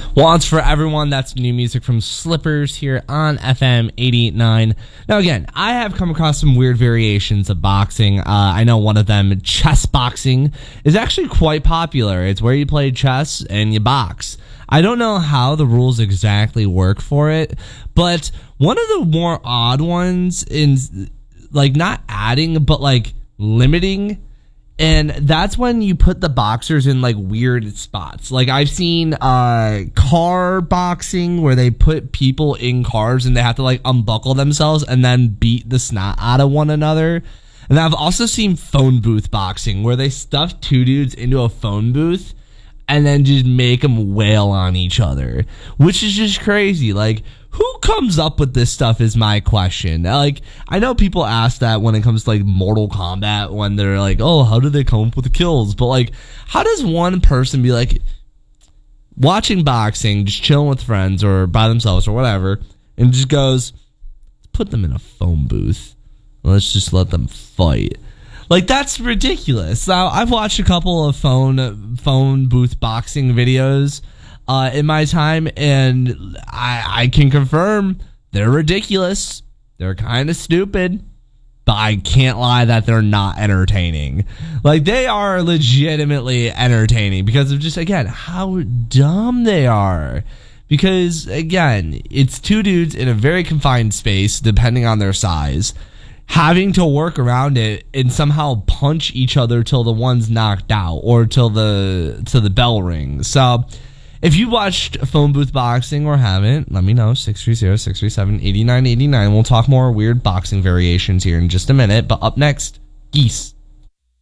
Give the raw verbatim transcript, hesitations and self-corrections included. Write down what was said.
Wants for everyone. That's new music from Slippers here on F M eighty-nine. Now, again, I have come across some weird variations of boxing. Uh, I know one of them, chess boxing, is actually quite popular. It's where you play chess and you box. I don't know how the rules exactly work for it, but one of the more odd ones in, like, not adding, but, like, limiting. And that's when you put the boxers in, like, weird spots. Like, I've seen uh, car boxing where they put people in cars and they have to, like, unbuckle themselves and then beat the snot out of one another. And I've also seen phone booth boxing where they stuff two dudes into a phone booth and then just make them wail on each other, which is just crazy. Like, who comes up with this stuff is my question. Like, I know people ask that when it comes to, like, Mortal Kombat, when they're like, oh, how did they come up with the kills? But, like, how does one person be, like, watching boxing, just chilling with friends or by themselves or whatever, and just goes, put them in a phone booth. Let's just let them fight. Like, that's ridiculous. Now, I've watched a couple of phone phone booth boxing videos uh, in my time, and I, I can confirm they're ridiculous. They're kind of stupid, but I can't lie that they're not entertaining. Like, they are legitimately entertaining because of just, again, how dumb they are. Because, again, it's two dudes in a very confined space, depending on their size, having to work around it and somehow punch each other till the one's knocked out or till the till the bell rings. So if you watched phone booth boxing or haven't, let me know. six three zero, six three seven, eight nine eight nine. We'll talk more weird boxing variations here in just a minute. But up next, Geese.